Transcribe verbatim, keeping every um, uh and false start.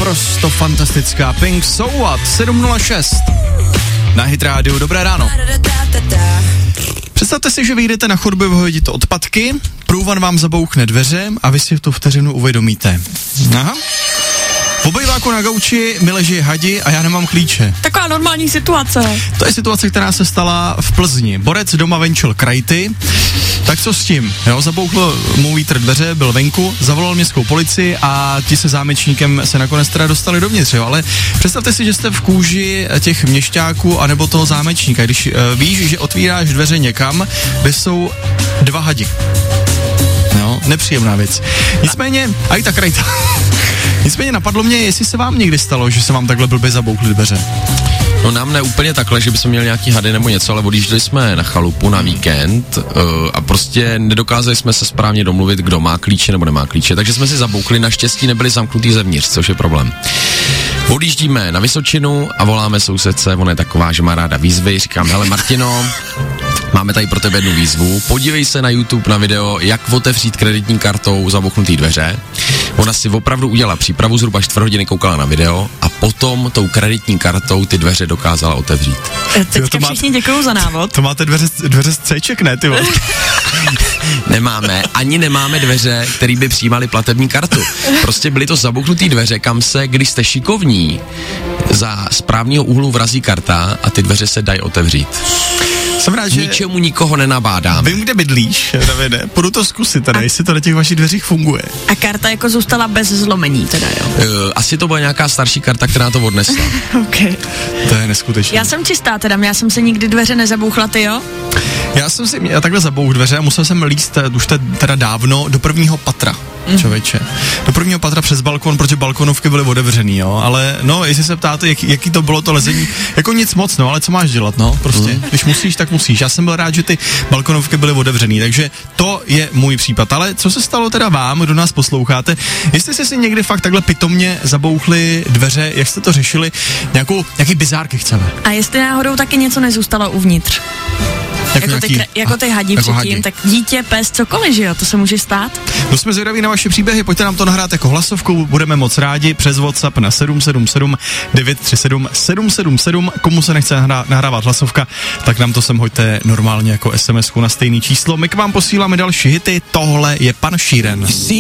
naprosto fantastická Pink So What, sedm nula šest na Hit Radio, dobré ráno. Představte si, že vyjdete na chodbu, vyhodíte odpadky, průvan vám zabouchne dveře a vy si v tu vteřinu uvědomíte. Aha. V obejváku na gauči mi leží hadi a já nemám klíče. Taková normální situace. To je situace, která se stala v Plzni. Borec doma venčil krajty, tak co s tím? Jo, zabouchl mu vítr dveře, byl venku, zavolal městskou policii a ti se zámečníkem se nakonec teda dostali dovnitř, jo, ale představte si, že jste v kůži těch měšťáků anebo toho zámečníka, když uh, víš, že otvíráš dveře někam, kde jsou dva hadi. No, nepříjemná věc. Nicméně, a i ta krajta. Nicméně napadlo mě, jestli se vám někdy stalo, že se vám takhle blbě zabouchly dveře. No nám ne úplně takhle, že bychom měli nějaký hady nebo něco, ale odjížděli jsme na chalupu na víkend uh, a prostě nedokázali jsme se správně domluvit, kdo má klíče nebo nemá klíče, takže jsme si zabouchli, naštěstí nebyli zamknutý zevnitř, což je problém. Odjíždíme na Vysočinu a voláme sousedce, ona je taková, že má ráda výzvy, říkám, hele Martino, máme tady pro tebe jednu výzvu, podívej se na YouTube na video, jak otevřít kreditní kartou zabouchnutý dveře. Ona si opravdu udělala přípravu, zhruba čtvrt hodiny koukala na video a potom tou kreditní kartou ty dveře dokázala otevřít. Teďka jo, všichni děkuju za návod. To máte dveře, dveře z C-ček, ne, ty vole? Nemáme, ani nemáme dveře, které by přijímaly platební kartu. Prostě byly to zabouchnutý dveře, kam se, když jste šikovní, za správního úhlu vrazí karta a ty dveře se dají otevřít. Jsem rád, že ničemu nikoho nenabádám. Vím, kde bydlíš, Davide, půjdu to zkusit teda, a jestli to na těch vašich dveřích funguje. A karta jako zůstala bez zlomení teda, jo? Uh, asi to byla nějaká starší karta, která to odnesla. Okay. To je neskutečné. Já jsem čistá teda, já jsem se nikdy dveře nezabouchla, ty jo? Já jsem si já takhle zabouch dveře a musel jsem líst už teda dávno do prvního patra. Mm. Člověče. Do prvního patra přes balkon, protože balkonovky byly otevřený, jo, ale no, jestli se ptáte, jak, jaký to bylo to lezení, jako nic moc, no, ale co máš dělat, no, prostě, mm. když musíš, tak musíš. Já jsem byl rád, že ty balkonovky byly otevřený, takže to je můj případ, ale co se stalo teda vám, kdo nás posloucháte, jestli jste si někdy fakt takhle pitomně zabouchli dveře, jak jste to řešili, nějakou, nějaký bizárky chceme. A jestli náhodou taky něco nezůstalo uvnitř? Jako, jako, ty, jako ty hadí jako předtím, hadí. Tak dítě, pes, cokoliv, že jo, to se může stát. No jsme zvědaví na vaše příběhy, pojďte nám to nahrát jako hlasovku, budeme moc rádi přes WhatsApp na sedm sedm sedm devět tři sedm sedm sedm sedm, komu se nechce nahrá, nahrávat hlasovka, tak nám to sem hoďte normálně jako es em esku na stejný číslo. My k vám posíláme další hity, tohle je pan Sheeran.